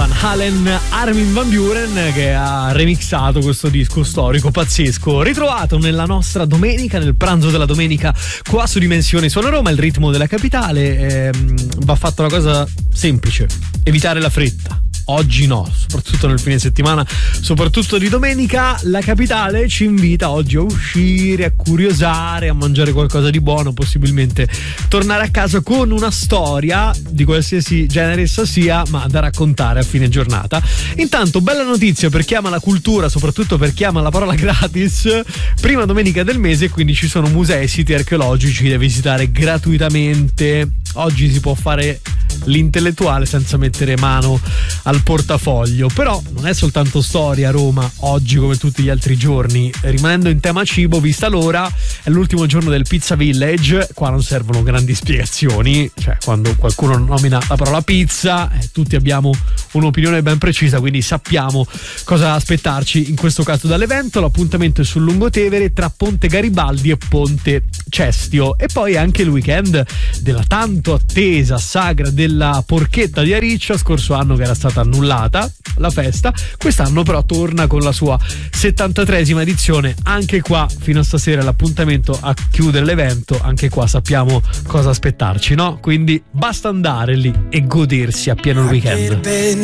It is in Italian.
Van Halen, Armin van Buuren, che ha remixato questo disco storico pazzesco, ritrovato nella nostra domenica, nel pranzo della domenica qua su Dimensioni Suona Roma. Il ritmo della capitale, va fatta una cosa semplice: evitare la fretta. Oggi no, soprattutto nel fine settimana, soprattutto di domenica. La capitale ci invita oggi a uscire, a curiosare, a mangiare qualcosa di buono, possibilmente tornare a casa con una storia di qualsiasi genere essa sia, ma da raccontare a fine giornata. Intanto, bella notizia per chi ama la cultura, soprattutto per chi ama la parola gratis: prima domenica del mese, quindi ci sono musei e siti archeologici da visitare gratuitamente. Oggi si può fare l'intellettuale senza mettere mano al portafoglio. Però non è soltanto storia a Roma oggi, come tutti gli altri giorni. Rimanendo in tema cibo, vista l'ora, è l'ultimo giorno del Pizza Village. Qua non servono grandi spiegazioni, cioè quando qualcuno nomina la parola pizza, tutti abbiamo un'opinione ben precisa, quindi sappiamo cosa aspettarci in questo caso dall'evento. L'appuntamento è sul Lungotevere tra Ponte Garibaldi e Ponte Cestio, e poi anche il weekend della tanto attesa sagra della porchetta di Ariccia. Scorso anno che era stata annullata la festa, quest'anno però torna con la sua 73esima edizione. Anche qua fino a stasera l'appuntamento a chiudere l'evento, anche qua sappiamo cosa aspettarci, no? Quindi basta andare lì e godersi appieno il weekend.